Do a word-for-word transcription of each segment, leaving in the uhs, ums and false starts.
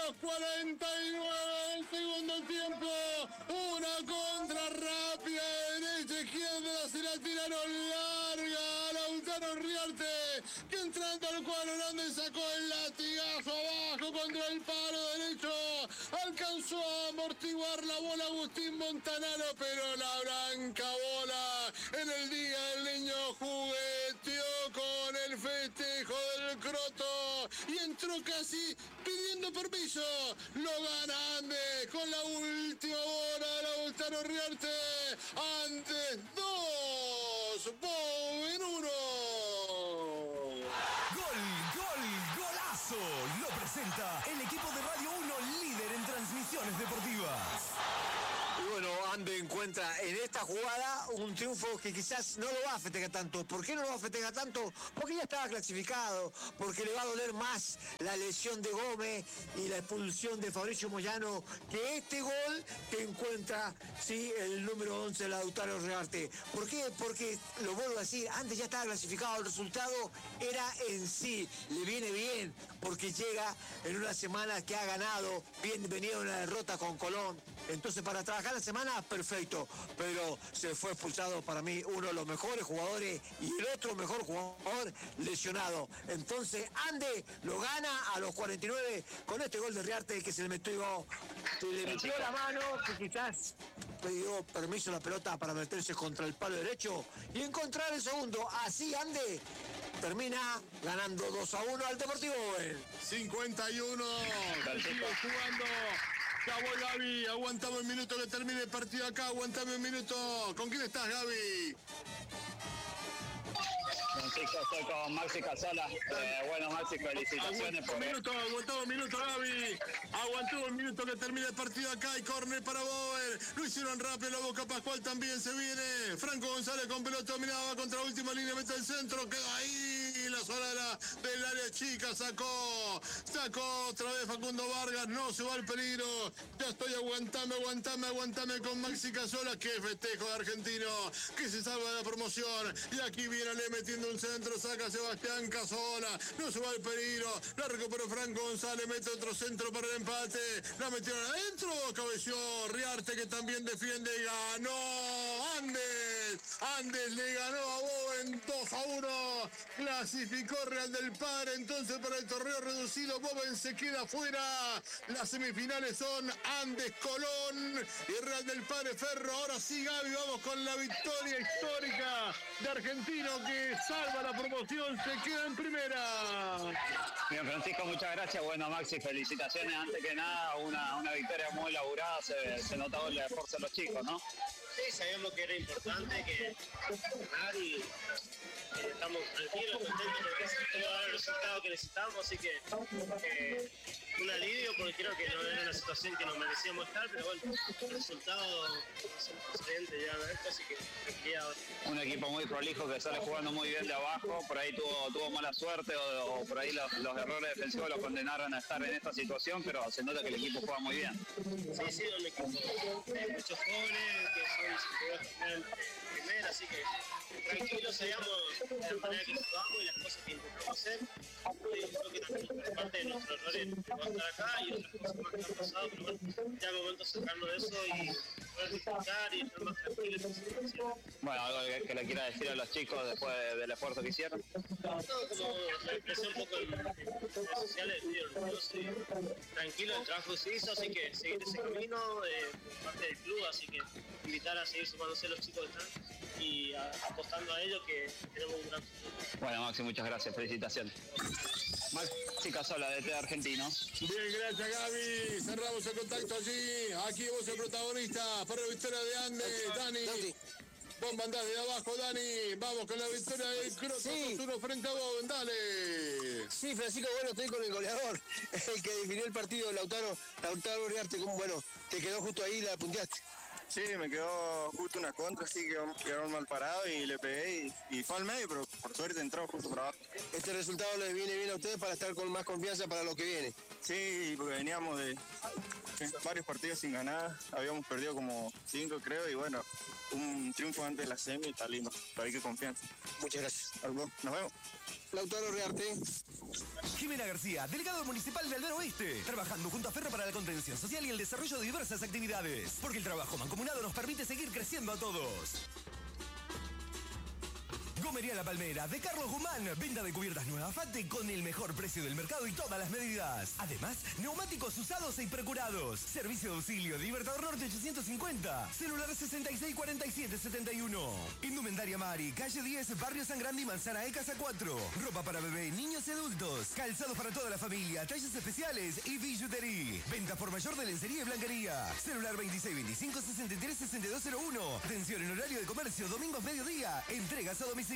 los cuarenta y nueve del segundo tiempo. Una contra rápida, derecha, izquierda, se la tiraron larga a Lautaro Riarte, que entrando al cuadro grande sacó el latigazo abajo contra el palo derecho. Alcanzó a amortiguar la bola Agustín Montanaro, pero la blanca bola en el día del niño jugueteó con el festejo del croto y entró casi pidiendo permiso. Lo gana Andes con la última bola de Lautaro Riarte. Andes dos, Bowen uno. Gol, gol, golazo. Lo presenta el equipo de Radio uno, líder en transmisiones deportivas. Y bueno, Andes encuentra en esta jugada un triunfo que quizás no lo va a festejar tanto. ¿Por qué no lo va a festejar tanto? Porque ya estaba clasificado, porque le va a doler más la lesión de Gómez y la expulsión de Fabricio Moyano que este gol que encuentra, sí, el número once, Lautaro Riarte. ¿Por qué? Porque, lo vuelvo a decir, antes ya estaba clasificado, el resultado era en sí, le viene bien, porque llega en una semana que ha ganado, bien venía una derrota con Colón. Entonces, para trabajar la semana, perfecto, pero se fue expulsado para mí uno de los mejores jugadores y el otro mejor jugador lesionado. Entonces, Andes lo gana a los cuarenta y nueve con este gol de Riarte que se le metió, se le metió la mano, que quizás le dio permiso a la pelota para meterse contra el palo derecho y encontrar el segundo. Así Andes termina ganando dos a uno al Deportivo Bowen. cincuenta y uno, sigue jugando. Acabó Gaby, aguantame un minuto que termine el partido acá, aguantame un minuto. ¿Con quién estás, Gaby? Francisco, estoy con Maxi Casola. Eh, bueno, Maxi, felicitaciones. Un minuto, aguantamos un minuto, Gaby. Aguantó un minuto que termine el partido acá y córner para Bowen. Lo hicieron rápido, la Boca Pascual también se viene. Franco González con pelota dominada contra la última línea, mete el centro, queda ahí la zona de la, del área chica, sacó, sacó otra vez Facundo Vargas, no se va al peligro. Ya estoy, aguantame, aguantame, aguantame con Maxi Casola. Qué festejo de argentino, que se salva de la promoción. Y aquí viene le metiendo un centro, saca Sebastián Casola, no se va al peligro, la recuperó Franco González, mete otro centro para el empate, la metieron adentro, cabeció Riarte que también defiende y ganó Andes, Andes le ganó a Bowen dos a uno, clasificó Real del Padre, entonces para el torneo reducido Bowen se queda fuera, las semifinales son Andes Colón y Real del Padre Ferro. Ahora sí, Gaby, vamos con la victoria histórica de Argentino que salva la promoción, se queda en primera. Bien, Francisco, muchas gracias. Bueno, Maxi, felicitaciones. Antes que nada, una, una victoria muy laburada, se, se notaba el esfuerzo de los chicos, ¿no? Sí, sabíamos que era importante que ganar y eh, estamos tranquilos, contentos porque se va a dar el resultado que necesitamos, así que eh, un alivio porque creo que no era una situación que nos merecíamos estar, pero bueno, el resultado es un precedente ya de esto, así que tranquilidad. Un equipo muy prolijo que sale jugando muy bien de abajo, por ahí tuvo, tuvo mala suerte o, o por ahí los, los errores defensivos lo condenaron a estar en esta situación, pero se nota que el equipo juega muy bien. Sí, sí, un equipo de muchos jóvenes que son en primera, así que tranquilos, sabíamos de la manera que jugamos y las cosas que intentamos hacer. Yo creo que también parte de nuestros errores vamos a estar acá y otras cosas más que han pasado, pero bueno, ya es momento de sacarnos de eso y poder disfrutar y estar más tranquilos. Bueno, algo que, que le quiera decir a los chicos después de, del esfuerzo que hicieron. No, como la expresión un poco en, en redes sociales, estoy orgulloso y tranquilo del trabajo que se hizo, así que seguir ese camino eh, parte del club, así que invitar a seguir sumándose a los chicos que están y a, apostando a ellos que tenemos un gran futuro. Bueno, Maxi, muchas gracias, felicitaciones. Maxi Casola, de T Argentino. Bien, gracias, Gaby. Cerramos el contacto allí. Aquí vos el protagonista para la victoria de Andes, Dani. Vos mandás de abajo, Dani. Vamos con la victoria del Croto. Sí. Uno frente a vos, dale. Sí, Francisco, bueno, estoy con el goleador, el que definió el partido, Lautaro, Lautaro Riarte. Como, bueno, te quedó justo ahí, la punteaste. Sí, me quedó justo una contra, así que quedaron mal parado y le pegué y, y fue al medio, pero por suerte entró justo por abajo. ¿Este resultado les viene bien a ustedes para estar con más confianza para lo que viene? Sí, porque veníamos de varios partidos sin ganar, habíamos perdido como cinco creo, y bueno, un triunfo antes de la semi está lindo, pero hay que confiar. Muchas gracias. Nos vemos. Lautaro Rearte. Jimena García, delegado municipal de Aldea Oeste, trabajando junto a Ferro para la contención social y el desarrollo de diversas actividades, porque el trabajo mancomunado nos permite seguir creciendo a todos. Gomería La Palmera, de Carlos Guzmán. Venta de cubiertas nuevas Fate con el mejor precio del mercado y todas las medidas. Además, neumáticos usados e procurados. Servicio de auxilio de Libertador Norte ochocientos cincuenta. Celular sesenta y seis cuarenta y siete setenta y uno. Indumentaria Mari, calle diez, Barrio San Grande y Manzana E, Casa cuatro. Ropa para bebé, niños y adultos. Calzados para toda la familia, talles especiales y billutería. Venta por mayor de lencería y blanquería. Celular veintiséis veinticinco sesenta y tres sesenta y dos cero uno. Atención en horario de comercio, domingos mediodía. Entregas a domicilio.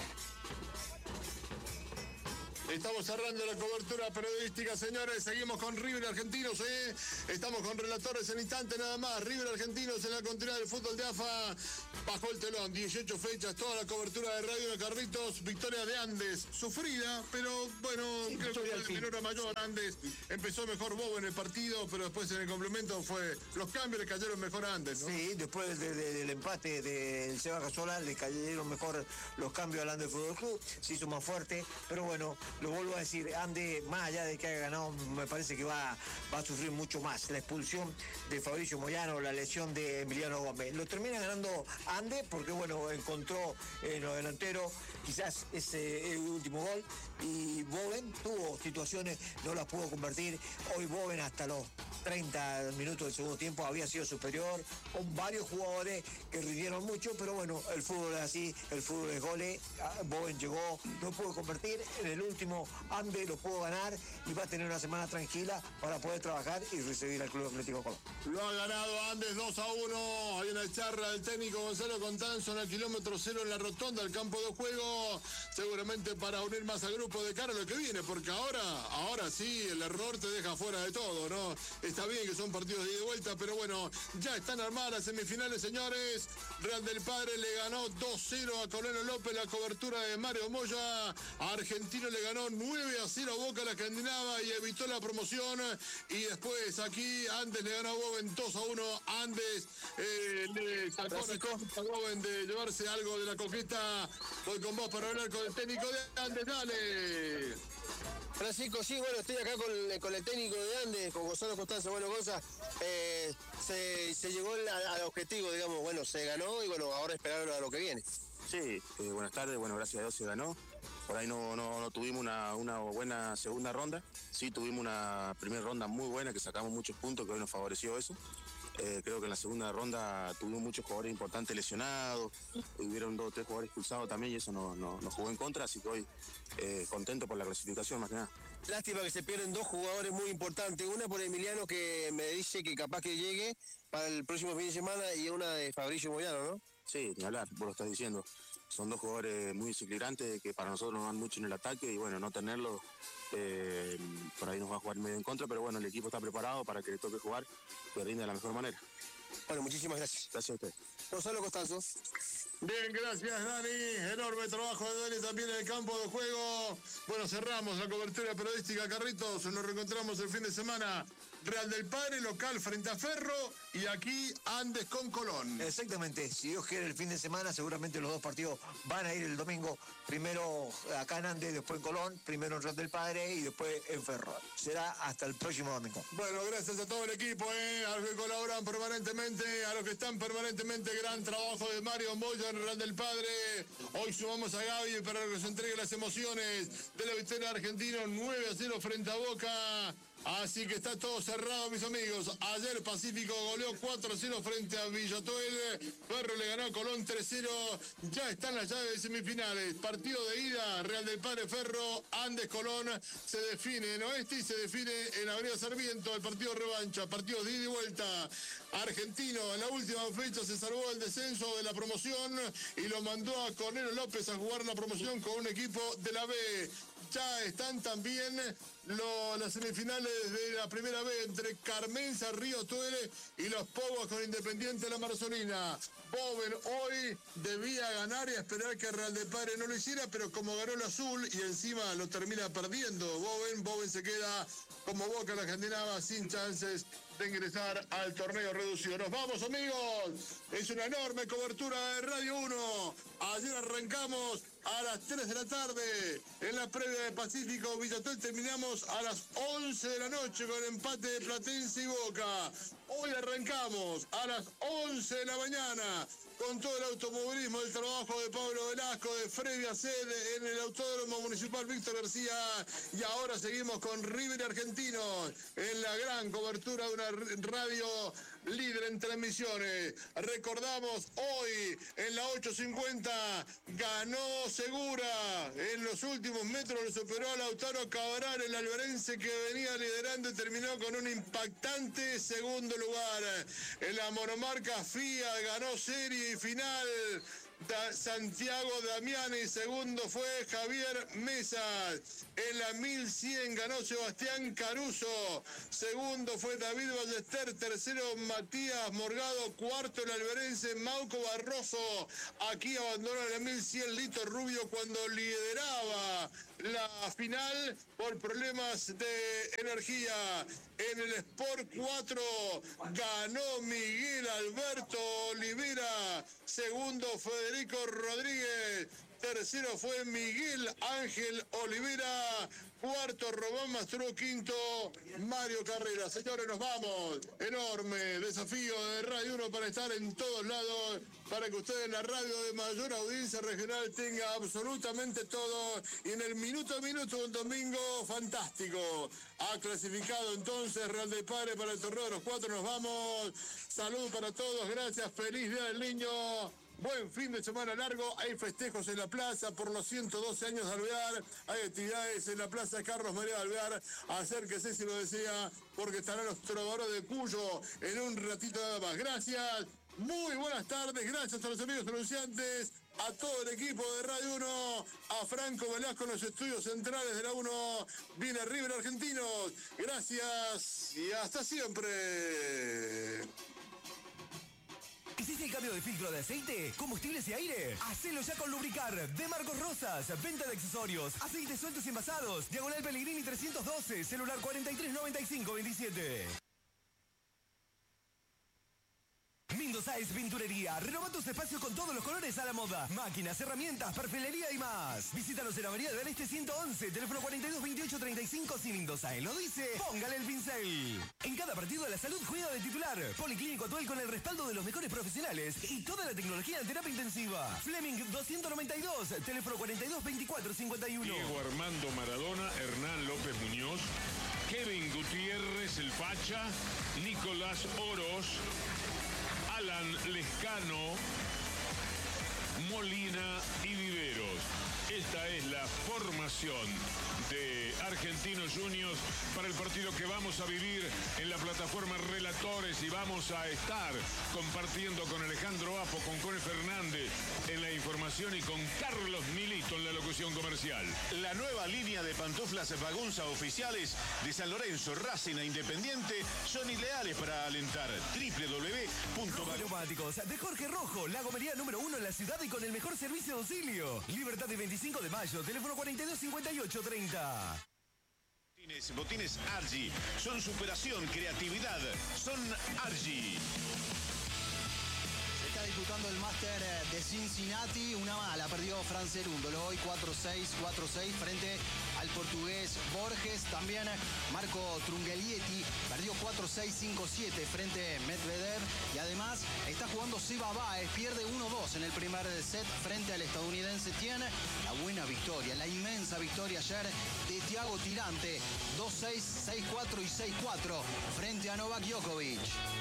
Estamos cerrando la cobertura periodística, señores. Seguimos con River Argentinos, ¿eh? Estamos con relatores en instante nada más. River Argentinos en la continuidad del fútbol de A F A. Bajo el telón, dieciocho fechas, toda la cobertura de Radio de Carritos. Victoria de Andes, sufrida, pero bueno, sí, creo que fue de menor a mayor. Andes empezó mejor Bobo en el partido, pero después en el complemento fue... Los cambios le cayeron mejor a Andes, ¿no? Sí, después de, de, del empate del Seba Casola le cayeron mejor los cambios al Andes Fútbol Club. Se hizo más fuerte, pero bueno... Lo vuelvo a decir, Andes, más allá de que haya ganado, me parece que va, va a sufrir mucho más. La expulsión de Fabricio Moyano, la lesión de Emiliano Gómez. Lo termina ganando Andes porque, bueno, encontró en los delanteros quizás ese el último gol. Y Boven tuvo situaciones, no las pudo convertir. Hoy Boven hasta los treinta minutos del segundo tiempo había sido superior, con varios jugadores que rindieron mucho, pero bueno, el fútbol es así, el fútbol es goles. Boven llegó, no pudo convertir, en el último Andes lo pudo ganar y va a tener una semana tranquila para poder trabajar y recibir al Club Atlético Colón. Lo ha ganado Andes dos a uno, hay una charla del técnico Gonzalo Contanzo en el kilómetro cero en la rotonda del campo de juego, seguramente para unir más al grupo de cara a lo que viene, porque ahora, ahora sí, el error te deja fuera de todo, ¿no? Está bien que son partidos de ida y vuelta, pero bueno, ya están armadas las semifinales, señores. Real del Padre le ganó dos cero a Coleno López, la cobertura de Mario Moya. A Argentino le ganó nueve a cero a Boca, la escandinava, y evitó la promoción. Y después aquí Andes le ganó a Boven dos a uno. Andes eh, le sacó a Boven de llevarse algo de la conquista. Voy con vos para hablar con el técnico de Andes, dale. Francisco, sí, bueno, estoy acá con, con el técnico de Andes, con Gonzalo Constanzo. Bueno, Gonza, eh, se, se llegó al, al objetivo, digamos, bueno, se ganó y bueno, ahora esperar a lo que viene. Sí, eh, buenas tardes, bueno, gracias a Dios se ganó. Por ahí no, no, no tuvimos una, una buena segunda ronda, sí tuvimos una primera ronda muy buena que sacamos muchos puntos, que hoy nos favoreció eso. Eh, creo que en la segunda ronda tuvimos muchos jugadores importantes lesionados, hubieron dos o tres jugadores expulsados también y eso nos no, no jugó en contra, así que hoy eh, contento por la clasificación más que nada. Lástima que se pierden dos jugadores muy importantes, una por Emiliano que me dice que capaz que llegue para el próximo fin de semana y una de Fabricio Moyano, ¿no? Sí, ni hablar, vos lo estás diciendo. Son dos jugadores muy desequilibrantes que para nosotros nos dan mucho en el ataque y bueno, no tenerlos eh, por ahí nos va a jugar medio en contra, pero bueno, el equipo está preparado para que le toque jugar y rinde de la mejor manera. Bueno, muchísimas gracias. Gracias a usted. Gonzalo Constanzo. Bien, gracias Dani, enorme trabajo de Dani también en el campo de juego. Bueno, cerramos la cobertura periodística, Carritos, nos reencontramos el fin de semana. Real del Padre, local frente a Ferro, y aquí Andes con Colón. Exactamente, si Dios quiere el fin de semana, seguramente los dos partidos van a ir el domingo, primero acá en Andes, después en Colón, primero en Real del Padre y después en Ferro. Será hasta el próximo domingo. Bueno, gracias a todo el equipo, eh, a los que colaboran permanentemente, a los que están permanentemente, gran trabajo de Mario Moya en Real del Padre. Hoy sumamos a Gaby para que nos entregue las emociones de la victoria argentina nueve a cero frente a Boca. Así que está todo cerrado, mis amigos. Ayer Pacífico goleó cuatro a cero frente a Villatuel. Ferro le ganó a Colón tres cero. Ya están las llaves de semifinales. Partido de ida, Real del Padre Ferro, Andes Colón. Se define en oeste y se define en Avenida Sarmiento el partido revancha. Partidos de ida y vuelta. Argentino en la última fecha se salvó del descenso de la promoción y lo mandó a Cornelio López a jugar la promoción con un equipo de la B. ya están también lo, las semifinales de la primera vez entre Carmenza, Río Tuere y los Poguas con Independiente de la Marzolina. Bowen hoy debía ganar y esperar que Real de Padre no lo hiciera, pero como ganó el azul y encima lo termina perdiendo Bowen, Bowen se queda como Boca la Argentina sin chances de ingresar al torneo reducido. Nos vamos, amigos. Es una enorme cobertura de Radio uno. Ayer arrancamos a las tres de la tarde en la previa de Pacífico Villatoel. Terminamos a las once de la noche con empate de Platense y Boca. Hoy arrancamos a las once de la mañana con todo el automovilismo, el trabajo de Pablo Velasco, de Freddy Aced en el Autódromo Municipal Víctor García. Y ahora seguimos con River Argentinos en la gran cobertura de una radio líder en transmisiones. Recordamos hoy en la ocho cincuenta ganó Segura. En los últimos metros lo superó a Lautaro Cabral, el alberense que venía liderando y terminó con un impactante segundo lugar. En la monomarca Fiat ganó serie y final Da Santiago Damiani, segundo fue Javier Mesa. En la mil cien ganó Sebastián Caruso, segundo fue David Ballester, tercero Matías Morgado, cuarto el alberense Mauco Barroso. Aquí abandonó en la mil cien Lito Rubio cuando lideraba la final por problemas de energía. En el Sport cuatro ganó Miguel Alberto Olivera, segundo Federico Rodríguez, tercero fue Miguel Ángel Olivera, cuarto Román Mastrú, quinto Mario Carrera. Señores, nos vamos. Enorme desafío de Radio uno para estar en todos lados, para que usted en la radio de mayor audiencia regional tenga absolutamente todo. Y en el minuto a minuto un domingo fantástico. Ha clasificado entonces Real del Padre para el torneo de los cuatro. Nos vamos. Salud para todos. Gracias. Feliz Día del Niño. Buen fin de semana largo, hay festejos en la plaza por los ciento doce años de Alvear, hay actividades en la plaza Carlos María de Alvear, acérquese si lo desea, porque estarán los trovadores de Cuyo en un ratito nada más. Gracias, muy buenas tardes, gracias a los amigos anunciantes, a todo el equipo de Radio uno, a Franco Velasco en los estudios centrales de la uno, viene River Argentinos, gracias y hasta siempre. ¿Hiciste el cambio de filtro de aceite, combustibles y aire? Hacelo ya con Lubricar de Marcos Rosas. Venta de accesorios, aceites sueltos y envasados. Diagonal Pellegrini trescientos doce, celular cuarenta y tres noventa y cinco veintisiete. Mendoza es Pinturería. Renova tus espacios con todos los colores a la moda. Máquinas, herramientas, perfilería y más. Visítanos en Avenida del Este ciento once, teléfono cuarenta y dos veintiocho treinta y cinco. Si Mendoza él lo dice, póngale el pincel. En cada partido de la salud juega de titular. Policlínico Atuel con el respaldo de los mejores profesionales y toda la tecnología en terapia intensiva. Fleming doscientos noventa y dos, teléfono cuarenta y dos veinticuatro cincuenta y uno. Diego Armando Maradona, Hernán López Muñoz, Kevin Gutiérrez, el Facha, Nicolás Oros, Alan Lescano, Molina y Viveros. Esta es la formación de Argentinos Juniors para el partido que vamos a vivir en la plataforma Relatores, y vamos a estar compartiendo con Alejandro Apo, con Cone Fernández en la información y con Carlos Milito en la locución comercial. La nueva línea de pantuflas Bagunza oficiales de San Lorenzo, Racing e Independiente son ideales para alentar. doble u doble u doble u punto Neumáticos de Jorge Rojo, la gomería número uno en la ciudad y con el mejor servicio de auxilio. Libertad de veinticinco de mayo, teléfono cuarenta y dos cincuenta y ocho treinta. Botines, botines Argy, son superación, creatividad, son Argy. Se está disputando el Máster de Cincinnati, una mala, perdió Fran Cerúndolo hoy cuatro seis, cuatro seis frente al portugués Borges. También Marco Trungelietti perdió cuatro seis, cinco siete frente a Medvedev. Y además está jugando Seba Báez, pierde uno dos en el primer set frente al estadounidense Tien. La buena victoria, la inmensa victoria ayer de Thiago Tirante, dos seis, seis cuatro y seis cuatro frente a Novak Djokovic.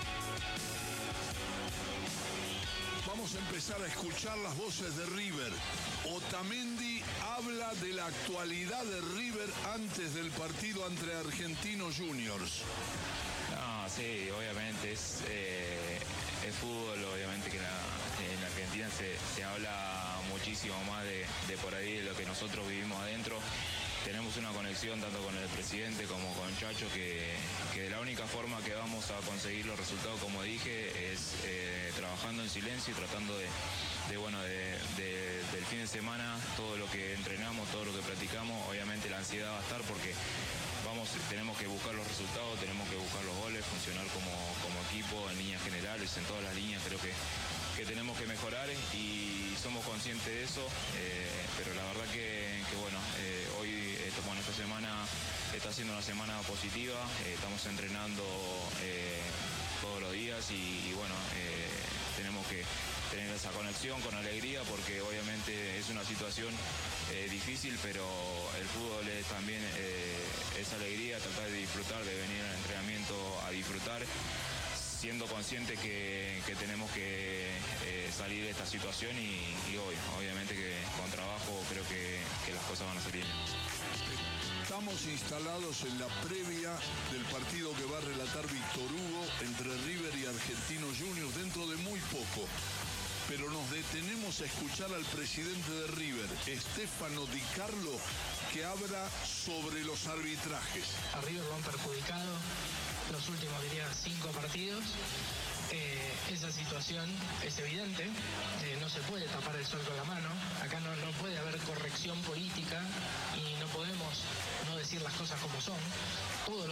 Vamos a empezar a escuchar las voces de River. Otamendi habla de la actualidad de River antes del partido ante Argentinos Juniors. No, sí, obviamente es, eh, es fútbol, obviamente que en, la, en Argentina se, se habla muchísimo más de, de por ahí de lo que nosotros vivimos adentro. tenemos una conexión tanto con el presidente como con Chacho que, que la única forma que vamos a conseguir los resultados, como dije, es eh, trabajando en silencio y tratando de, de bueno, de, de, del fin de semana, todo lo que entrenamos, todo lo que practicamos, obviamente la ansiedad va a estar porque vamos, tenemos que buscar los resultados, tenemos que buscar los goles, funcionar como, como equipo en líneas generales, en todas las líneas creo que, que tenemos que mejorar y somos conscientes de eso, eh, pero la verdad que, que bueno, eh, hoy, esto, bueno, esta semana está siendo una semana positiva, eh, estamos entrenando eh, todos los días y, y bueno, eh, tenemos que tener esa conexión con alegría porque obviamente es una situación eh, difícil, pero el fútbol es también eh, es alegría, tratar de disfrutar, de venir al entrenamiento a disfrutar, siendo consciente que, que tenemos que eh, salir de esta situación y, y hoy, obviamente que con trabajo creo que, que las cosas van a salir bien. Estamos instalados en la previa del partido que va a relatar Víctor Hugo entre River y Argentinos Juniors dentro de muy poco. Pero nos detenemos a escuchar al presidente de River, Stefano Di Carlo, que habla sobre los arbitrajes. A River lo han perjudicado los últimos, diría, cinco partidos. Eh, esa situación es evidente, eh, no se puede tapar el sol con la mano, acá no, no puede haber corrección política y no podemos no decir las cosas como son. Todo